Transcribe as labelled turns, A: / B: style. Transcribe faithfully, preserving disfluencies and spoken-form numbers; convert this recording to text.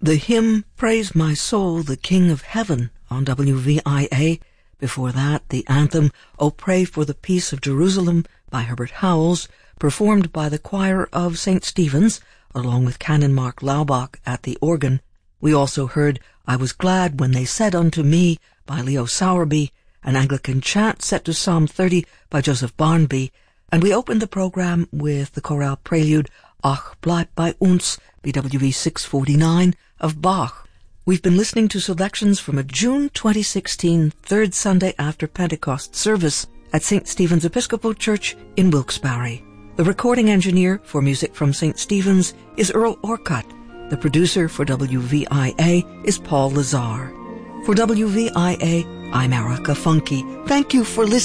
A: The hymn, Praise My Soul, the King of Heaven, on W V I A. Before that, the anthem, Oh Pray for the Peace of Jerusalem, by Herbert Howells, performed by the choir of Saint Stephen's, along with Canon Mark Laubach at the organ. We also heard I Was Glad When They Said Unto Me, by Leo Sowerby, an Anglican chant set to Psalm thirty by Joseph Barnby, and we opened the program with the chorale prelude Ach, bleib bei uns, B W V six forty-nine, of Bach. We've been listening to selections from a June twenty sixteen third Sunday after Pentecost service at Saint Stephen's Episcopal Church in Wilkes-Barre. The recording engineer for music from Saint Stephen's is Earl Orcutt. The producer for W V I A is Paul Lazar. For W V I A, I'm Erica Funke. Thank you for listening.